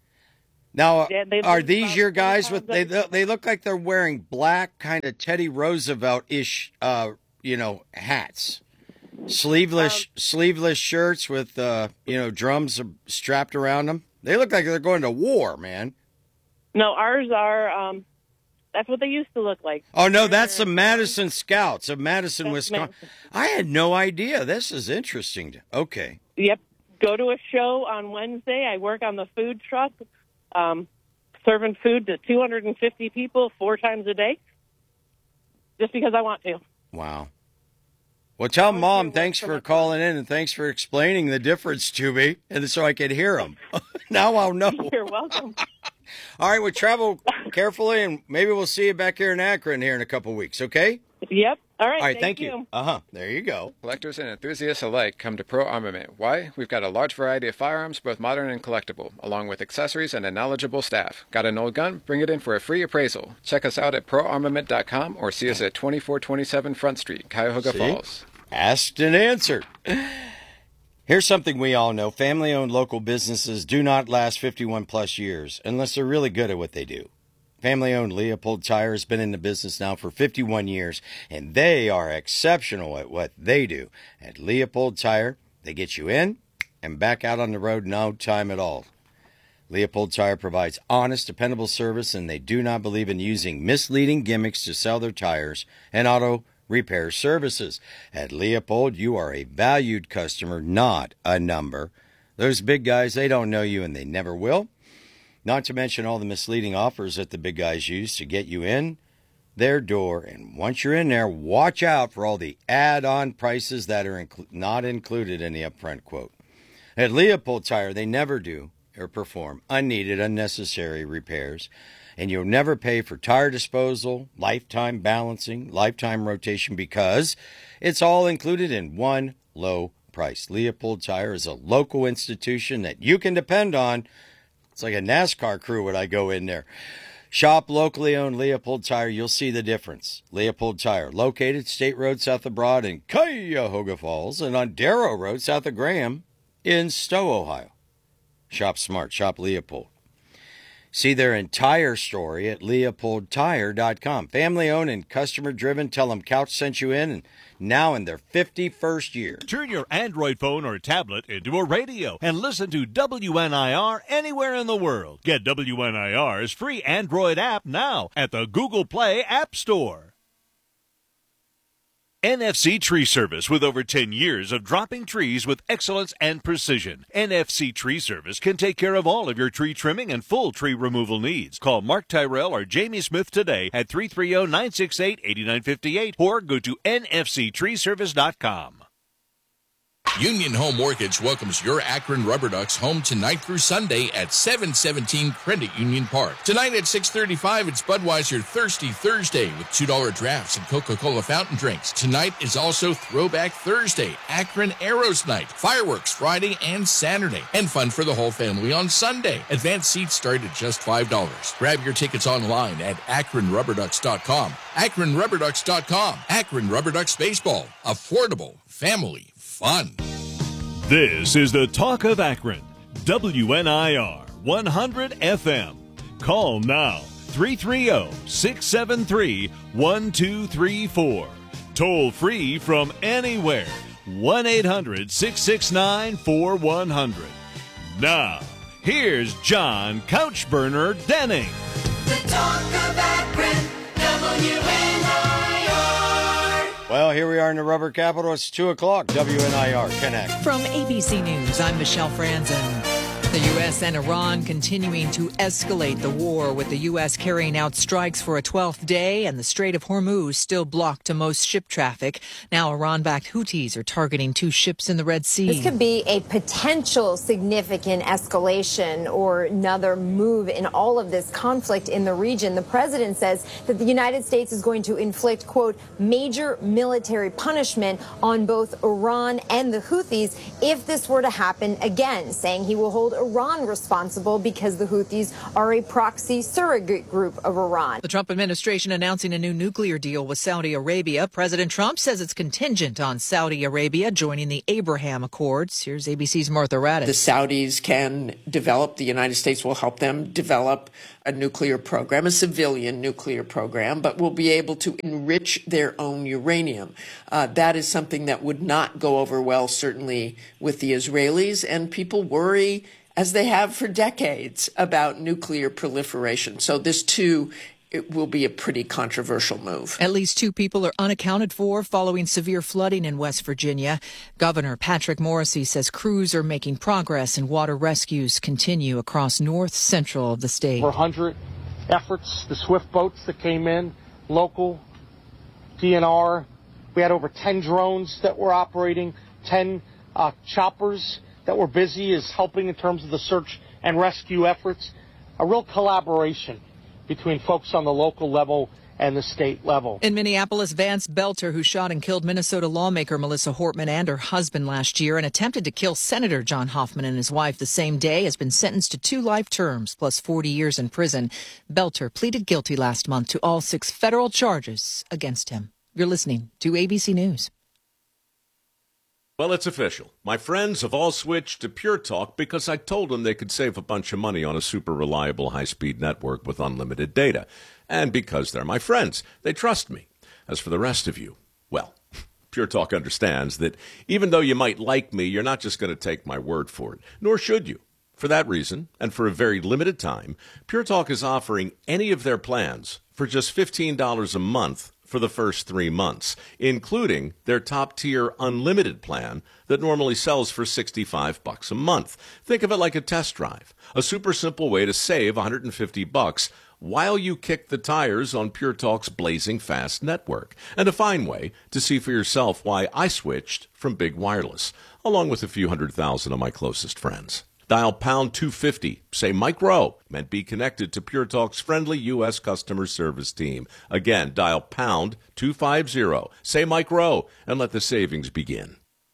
Now, Yeah, they are look these about your twenty guys with pounds they every they look like they're wearing black kind of Teddy Roosevelt ish uh, you know, hats. Sleeveless Um, sleeveless shirts with uh, you know, drums strapped around them. They look like they're going to war, man. No, ours are. Um, that's what they used to look like. Oh no, that's the Madison Scouts of Madison, That's Wisconsin. Madison. I had no idea. This is interesting. Okay. Yep. Go to a show on Wednesday. I work on the food truck, um, serving food to two hundred fifty people four times a day, just because I want to. Wow. Well, tell Mom work thanks for for my- calling in and thanks for explaining the difference to me, and so I could hear them. Now I'll know. You're welcome. All right, well, travel carefully, and maybe we'll see you back here in Akron here in a couple weeks. Okay? Yep. All right. All right. Thank, thank you. Uh huh. There you go. Collectors and enthusiasts alike come to Pro Armament. Why? We've got a large variety of firearms, both modern and collectible, along with accessories and a knowledgeable staff. Got an old gun? Bring it in for a free appraisal. Check us out at pro armament dot com or see us at twenty-four twenty-seven Front Street, Cuyahoga See? Falls. Asked and answered. Here's something we all know. Family-owned local businesses do not last fifty-one plus years unless they're really good at what they do. Family-owned Leopold Tire has been in the business now for fifty-one years, and they are exceptional at what they do. At Leopold Tire, they get you in and back out on the road in no time at all. Leopold Tire provides honest, dependable service, and they do not believe in using misleading gimmicks to sell their tires and auto repair services. At Leopold, you are a valued customer, not a number. Those big guys, they don't know you, and they never will. Not to mention all the misleading offers that the big guys use to get you in their door. And once you're in there, watch out for all the add-on prices that are inc- not included in the upfront quote. At Leopold Tire, they never do or perform unneeded, unnecessary repairs. And you'll never pay for tire disposal, lifetime balancing, lifetime rotation, because it's all included in one low price. Leopold Tire is a local institution that you can depend on. It's like a NASCAR crew when I go in there. Shop locally owned Leopold Tire. You'll see the difference. Leopold Tire, located State Road south of Broad in Cuyahoga Falls and on Darrow Road south of Graham in Stowe, Ohio. Shop smart. Shop Leopold. See their entire story at leopold tire dot com. Family owned and customer driven. Tell them Couch sent you in, and now in their fifty-first year. Turn your Android phone or tablet into a radio and listen to W N I R anywhere in the world. Get W N I R's free Android app now at the Google Play App Store. N F C Tree Service, with over ten years of dropping trees with excellence and precision. N F C Tree Service can take care of all of your tree trimming and full tree removal needs. Call Mark Tyrell or Jamie Smith today at three three zero, nine six eight, eight nine five eight or go to N F C tree service dot com. Union Home Mortgage welcomes your Akron Rubber Ducks home tonight through Sunday at seven seventeen Credit Union Park. Tonight at six thirty-five, it's Budweiser Thirsty Thursday with two dollar drafts and Coca-Cola fountain drinks. Tonight is also Throwback Thursday, Akron Arrows Night, fireworks Friday and Saturday, and fun for the whole family on Sunday. Advanced seats start at just five dollars. Grab your tickets online at akron rubber ducks dot com. akron rubber ducks dot com. Akron Rubber Ducks Baseball. Affordable. Family. Fun. This is the Talk of Akron, W N I R one hundred F M. Call now, three three zero, six seven three, one two three four. Toll free from anywhere, one eight hundred, six six nine, four one zero zero. Now, here's John Couchburner Denning. The Talk of Akron, W N I R. Well, here we are in the rubber capital. It's two o'clock. W N I R Connect. From A B C News, I'm Michelle Franzen. The U S and Iran continuing to escalate the war, with the U S carrying out strikes for a twelfth day and the Strait of Hormuz still blocked to most ship traffic. Now Iran-backed Houthis are targeting two ships in the Red Sea. This could be a potential significant escalation or another move in all of this conflict in the region. The president says that the United States is going to inflict, quote, major military punishment on both Iran and the Houthis if this were to happen again, saying he will hold Iran responsible because the Houthis are a proxy surrogate group of Iran. The Trump administration announcing a new nuclear deal with Saudi Arabia. President Trump says it's contingent on Saudi Arabia joining the Abraham Accords. Here's A B C's Martha Raddatz. The Saudis can develop, the United States will help them develop a nuclear program, a civilian nuclear program, but will be able to enrich their own uranium. Uh, that is something that would not go over well, certainly with the Israelis, and people worry, as they have for decades, about nuclear proliferation. So this, too, it will be a pretty controversial move. At least two people are unaccounted for following severe flooding in West Virginia. Governor Patrick Morrisey says crews are making progress and water rescues continue across north central of the state. Over one hundred efforts, the swift boats that came in, local, D N R. We had over ten drones that were operating, ten uh, choppers that were busy as helping in terms of the search and rescue efforts. A real collaboration between folks on the local level and the state level. In Minneapolis, Vance Belter, who shot and killed Minnesota lawmaker Melissa Hortman and her husband last year and attempted to kill Senator John Hoffman and his wife the same day, has been sentenced to two life terms plus forty years in prison. Belter pleaded guilty last month to all six federal charges against him. You're listening to A B C News. Well, it's official. My friends have all switched to Pure Talk because I told them they could save a bunch of money on a super reliable high-speed network with unlimited data. And because they're my friends, they trust me. As for the rest of you, well, Pure Talk understands that even though you might like me, you're not just going to take my word for it, nor should you. For that reason, and for a very limited time, Pure Talk is offering any of their plans for just fifteen dollars a month for the first three months, including their top-tier unlimited plan that normally sells for sixty-five bucks a month. Think of it like a test drive, a super simple way to save one hundred fifty bucks while you kick the tires on Pure Talk's blazing fast network, and a fine way to see for yourself why I switched from big wireless, along with a few hundred thousand of my closest friends. Dial pound two fifty, say Mike Rowe, and be connected to Pure Talk's friendly U S customer service team. Again, dial pound two fifty, say Mike Rowe, and let the savings begin.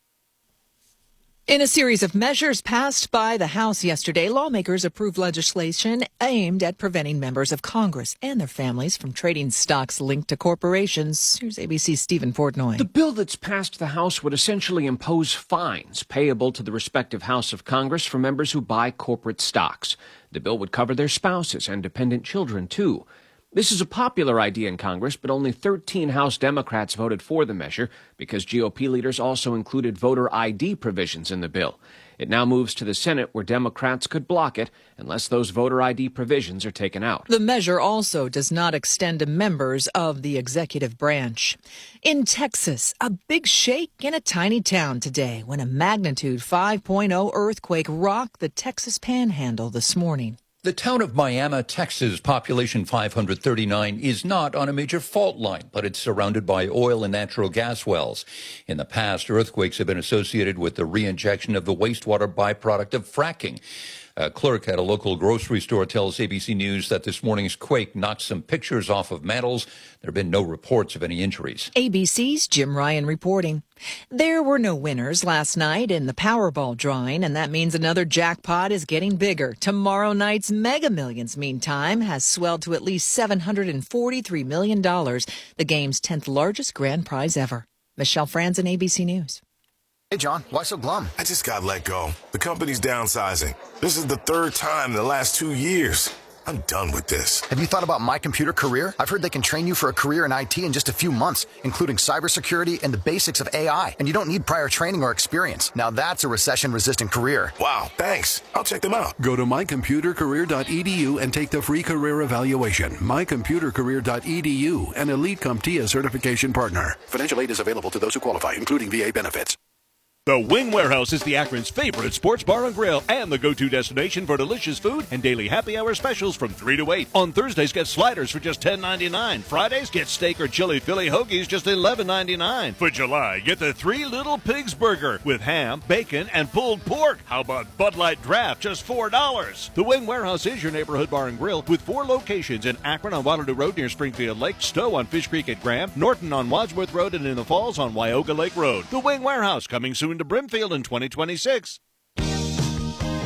In a series of measures passed by the House yesterday, lawmakers approved legislation aimed at preventing members of Congress and their families from trading stocks linked to corporations. Here's A B C's Stephen Portnoy. The bill that's passed the House would essentially impose fines payable to the respective House of Congress for members who buy corporate stocks. The bill would cover their spouses and dependent children, too. This is a popular idea in Congress, but only thirteen House Democrats voted for the measure because G O P leaders also included voter I D provisions in the bill. It now moves to the Senate, where Democrats could block it unless those voter I D provisions are taken out. The measure also does not extend to members of the executive branch. In Texas, a big shake in a tiny town today when a magnitude five point oh earthquake rocked the Texas Panhandle this morning. The town of Miami, Texas, population five hundred thirty-nine, is not on a major fault line, but it's surrounded by oil and natural gas wells. In the past, earthquakes have been associated with the reinjection of the wastewater byproduct of fracking. A clerk at a local grocery store tells A B C News that this morning's quake knocked some pictures off of mantles. There have been no reports of any injuries. A B C's Jim Ryan reporting. There were no winners last night in the Powerball drawing, and that means another jackpot is getting bigger. Tomorrow night's Mega Millions, meantime, has swelled to at least seven hundred forty-three million dollars, the game's tenth largest grand prize ever. Michelle Franzen, A B C News. Hey, John, why so glum? I just got let go. The company's downsizing. This is the third time in the last two years. I'm done with this. Have you thought about My Computer Career? I've heard they can train you for a career in I T in just a few months, including cybersecurity and the basics of A I. And you don't need prior training or experience. Now that's a recession-resistant career. Wow, thanks. I'll check them out. Go to my computer career dot e d u and take the free career evaluation. my computer career dot e d u, an Elite CompTIA certification partner. Financial aid is available to those who qualify, including V A benefits. The Wing Warehouse is the Akron's favorite sports bar and grill and the go-to destination for delicious food and daily happy hour specials from three to eight. On Thursdays, get sliders for just ten ninety-nine. Fridays, get steak or chili Philly hoagies just eleven ninety-nine. For July, get the Three Little Pigs burger with ham, bacon, and pulled pork. How about Bud Light Draft, just four dollars? The Wing Warehouse is your neighborhood bar and grill with four locations in Akron on Waterloo Road near Springfield Lake, Stowe on Fish Creek at Graham, Norton on Wadsworth Road, and in the Falls on Wyoga Lake Road. The Wing Warehouse, coming soon to Brimfield in twenty twenty-six.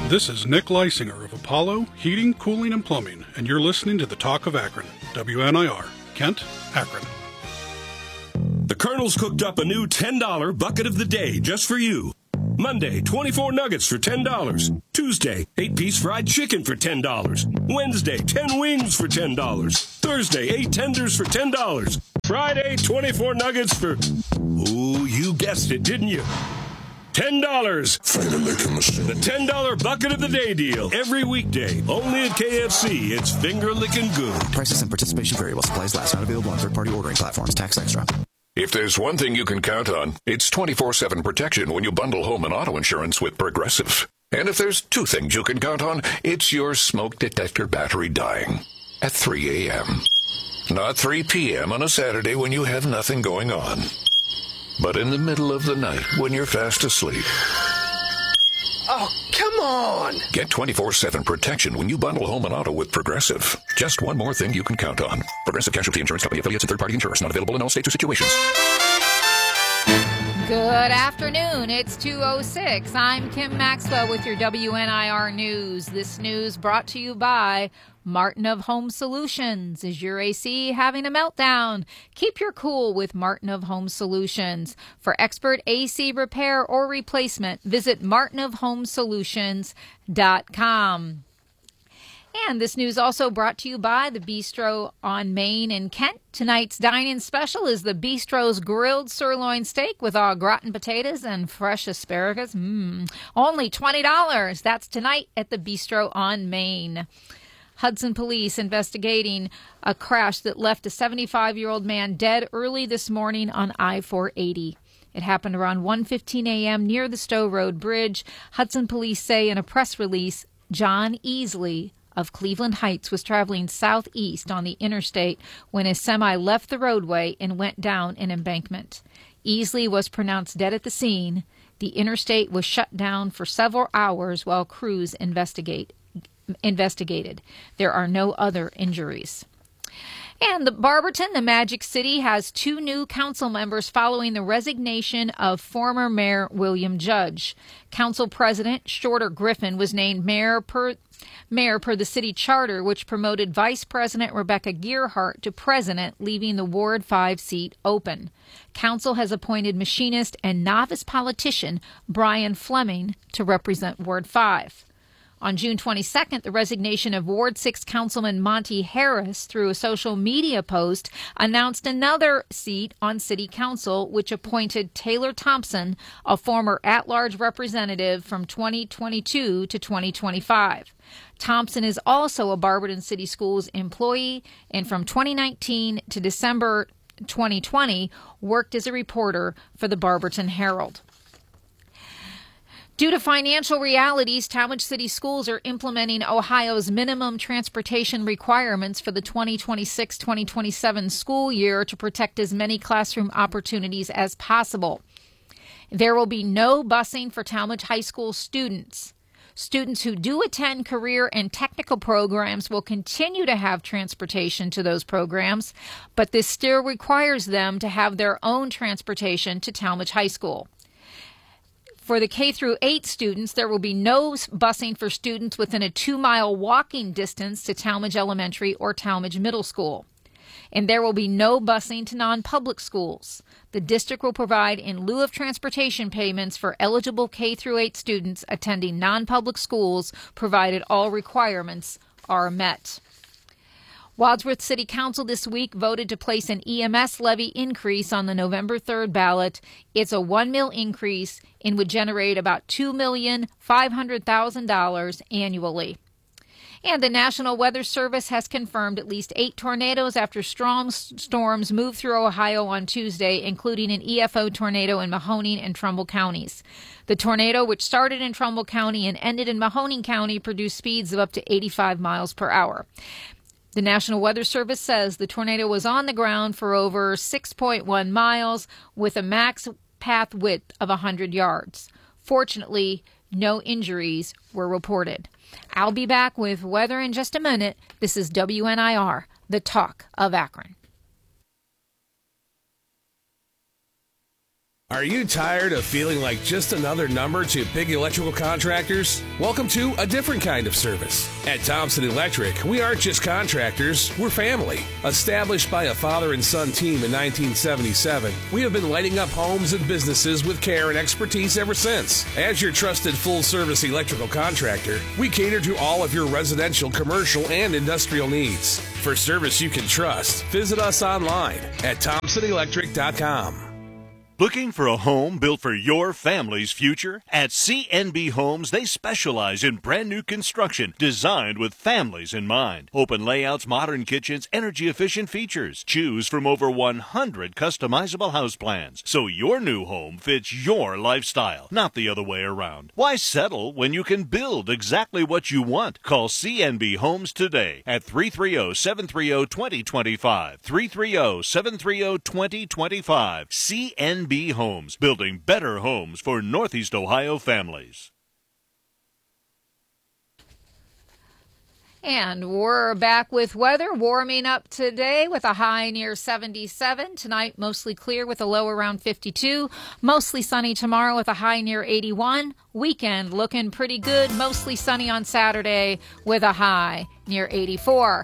This is Nick Leisinger of Apollo Heating, Cooling, and Plumbing, and you're listening to the Talk of Akron, W N I R, Kent, Akron. The Colonel's cooked up a new ten dollar bucket of the day just for you. Monday, twenty-four nuggets for ten dollars. Tuesday, eight-piece fried chicken for ten dollars. Wednesday, ten wings for ten dollars. Thursday, eight tenders for ten dollars. Friday, twenty-four nuggets for... Ooh, you guessed it, didn't you? ten dollars. The ten dollar bucket of the day deal. Every weekday. Only at K F C. It's finger-licking good. Prices and participation vary while supplies last. Not available on third-party ordering platforms. Tax extra. If there's one thing you can count on, it's twenty-four seven protection when you bundle home and auto insurance with Progressive. And if there's two things you can count on, it's your smoke detector battery dying at three a.m. Not three p.m. on a Saturday when you have nothing going on, but in the middle of the night when you're fast asleep. Oh, come on! Get twenty-four seven protection when you bundle home and auto with Progressive. Just one more thing you can count on. Progressive Casualty Insurance Company, affiliates, and third-party insurers. Not available in all states or situations. Good afternoon. It's two oh six. I'm Kim Maxwell with your W N I R News. This news brought to you by Martin of Home Solutions. Is your A C having a meltdown? Keep your cool with Martin of Home Solutions. For expert A C repair or replacement, visit martin of home solutions dot com. And this news also brought to you by the Bistro on Main in Kent. Tonight's dine-in special is the Bistro's grilled sirloin steak with au gratin potatoes and fresh asparagus. Mmm, only twenty dollars. That's tonight at the Bistro on Main. Hudson police investigating a crash that left a seventy-five-year-old man dead early this morning on I four eighty. It happened around one fifteen a.m. near the Stowe Road Bridge. Hudson police say in a press release, John Easley of Cleveland Heights was traveling southeast on the interstate when his semi left the roadway and went down an embankment. Easley was pronounced dead at the scene. The interstate was shut down for several hours while crews investigate. investigated. There are no other injuries. And the Barberton, the Magic City, has two new council members following the resignation of former Mayor William Judge. Council President Shorter Griffin was named mayor per, mayor per the city charter, which promoted Vice President Rebecca Gearhart to president, leaving the Ward five seat open. Council has appointed machinist and novice politician Brian Fleming to represent Ward five. On June twenty-second, the resignation of Ward six Councilman Monty Harris through a social media post announced another seat on City Council, which appointed Taylor Thompson, a former at-large representative from twenty twenty-two to twenty twenty-five. Thompson is also a Barberton City Schools employee and from twenty nineteen to December twenty twenty worked as a reporter for the Barberton Herald. Due to financial realities, Talmadge City Schools are implementing Ohio's minimum transportation requirements for the twenty twenty-six twenty twenty-seven school year to protect as many classroom opportunities as possible. There will be no busing for Talmadge High School students. Students who do attend career and technical programs will continue to have transportation to those programs, but this still requires them to have their own transportation to Talmadge High School. For the K through eight students, there will be no busing for students within a two-mile walking distance to Talmadge Elementary or Talmadge Middle School. And there will be no busing to non-public schools. The district will provide in lieu of transportation payments for eligible K through eight students attending non-public schools, provided all requirements are met. Wadsworth City Council this week voted to place an E M S levy increase on the November third ballot. It's a one mil increase and would generate about two million five hundred thousand dollars annually. And the National Weather Service has confirmed at least eight tornadoes after strong storms moved through Ohio on Tuesday, including an E F O tornado in Mahoning and Trumbull counties. The tornado, which started in Trumbull County and ended in Mahoning County, produced speeds of up to eighty-five miles per hour. The National Weather Service says the tornado was on the ground for over six point one miles with a max path width of one hundred yards. Fortunately, no injuries were reported. I'll be back with weather in just a minute. This is W N I R, the Talk of Akron. Are you tired of feeling like just another number to big electrical contractors? Welcome to a different kind of service. At Thompson Electric, we aren't just contractors, we're family. Established by a father and son team in nineteen seventy-seven, we have been lighting up homes and businesses with care and expertise ever since. As your trusted full-service electrical contractor, we cater to all of your residential, commercial, and industrial needs. For service you can trust, visit us online at thompson electric dot com. Looking for a home built for your family's future? At C N B Homes, they specialize in brand new construction designed with families in mind. Open layouts, modern kitchens, energy-efficient features. Choose from over one hundred customizable house plans, so your new home fits your lifestyle, not the other way around. Why settle when you can build exactly what you want? Call C N B Homes today at three three zero, seven three zero, two zero two five. three three zero, seven three zero, two zero two five. C N B Homes, building better homes for Northeast Ohio families. And we're back with weather, warming up today with a high near seventy-seven. Tonight, mostly clear with a low around fifty-two. Mostly sunny tomorrow with a high near eighty-one. Weekend looking pretty good. Mostly sunny on Saturday with a high near eighty-four.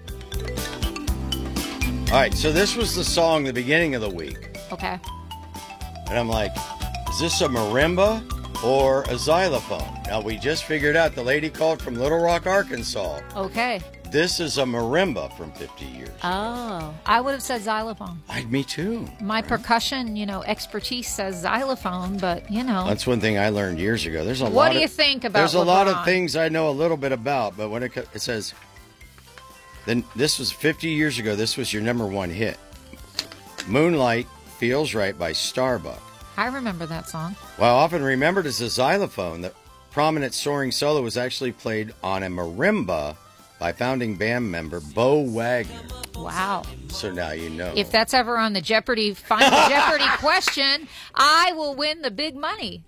All right, so this was the song the beginning of the week. Okay. And I'm like, is this a marimba or a xylophone? Now, we just figured out the lady called from Little Rock, Arkansas. Okay. This is a marimba from fifty years. Oh, I would have said xylophone. I, me too. My percussion, you know, expertise says xylophone, but, you know. That's one thing I learned years ago. There's a what lot do of, you think about There's a LeBron? lot of things I know a little bit about, but when it, it says, then this was fifty years ago, this was your number one hit. Moonlight Feels Right by Starbuck. I remember that song. Well, often remembered as a xylophone, the prominent soaring solo was actually played on a marimba by founding band member Bo Wagner. Wow. So now you know. If that's ever on the Jeopardy, final Jeopardy question, I will win the big money.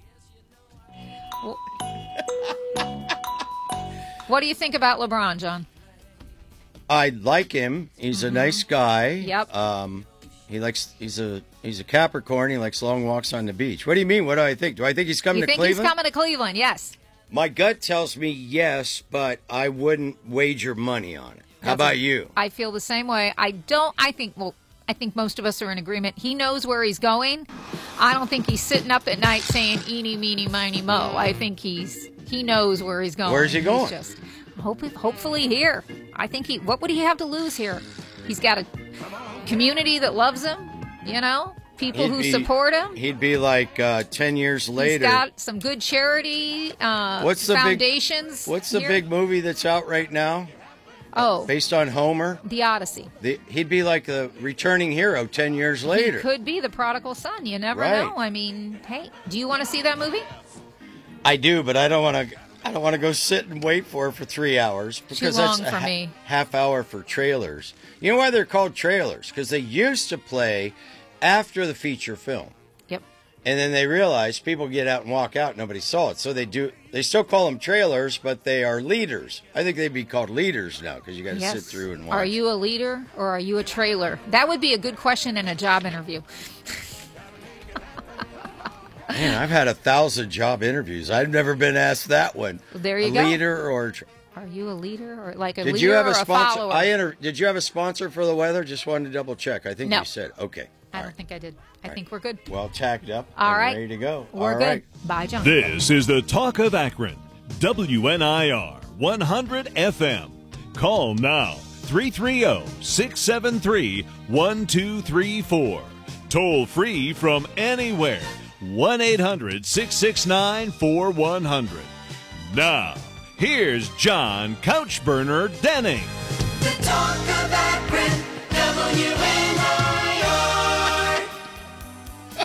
What do you think about LeBron, John? I like him. He's mm-hmm. a nice guy. Yep. Um, he likes. He's a he's a Capricorn. He likes long walks on the beach. What do you mean? What do I think? Do I think he's coming you to think Cleveland? He's coming to Cleveland? Yes. My gut tells me yes, but I wouldn't wager money on it. How That's about a, you? I feel the same way. I don't. I think. Well, I think most of us are in agreement. He knows where he's going. I don't think he's sitting up at night saying "eeny, meeny, miny, mo." I think he's he knows where he's going. Where's he going? He's just hope, hopefully here. I think he. What would he have to lose here? He's got a community that loves him. You know, people He'd who be- support him. He'd be like uh, ten years later. He's got some good charity uh, what's the foundations. Big, what's the here. big movie that's out right now? Oh, based on Homer. The Odyssey. The, he'd be like the returning hero ten years later. He could be the prodigal son. You never Right. know. I mean, hey, do you want to see that movie? I do, but I don't want to. I don't want to go sit and wait for it for three hours because long that's a for ha- me. half hour for trailers. You know why they're called trailers? Because they used to play after the feature film. Yep. And then they realized people get out and walk out, nobody saw it, so they do. They still call them trailers, but they are leaders. I think they'd be called leaders now because you got to Yes. sit through and watch. Are you a leader or are you a trailer? That would be a good question in a job interview. Man, I've had a thousand job interviews. I've never been asked that one. There you a go. leader or a tra- Are you a leader or like a did leader you have or a a sponsor? follower? I inter- Did you have a sponsor for the weather? Just wanted to double check. I think No. you said okay. I don't think I did. I think we're good. Well, tacked up. All and right. ready to go. We're All good. right. Bye, John. This is the Talk of Akron, W N I R one hundred F M. Call now, three three zero, six seven three, one two three four. Toll free from anywhere, one eight hundred, six six nine, four one zero zero. Now, here's John Couchburner Denning. The Talk of Akron, W N I R.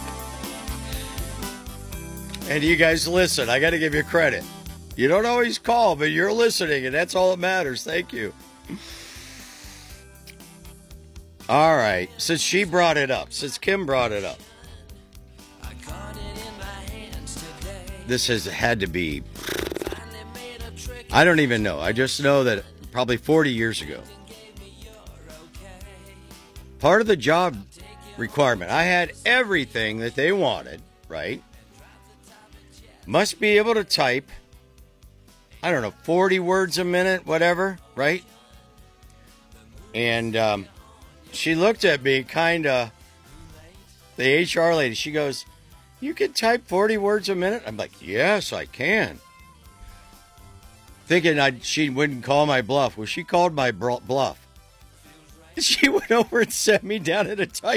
And you guys listen. I got to give you credit. You don't always call, but you're listening, and that's all that matters. Thank you. All right. Since she brought it up, since Kim brought it up, this has had to be, I don't even know. I just know that probably forty years ago, part of the job requirement. I had everything that they wanted, right? Must be able to type, I don't know, forty words a minute, whatever, right? And um, she looked at me kind of, the H R lady, she goes, you can type forty words a minute? I'm like, yes, I can. Thinking I'd, she wouldn't call my bluff. Well, she called my bluff. She went over and set me down at a type.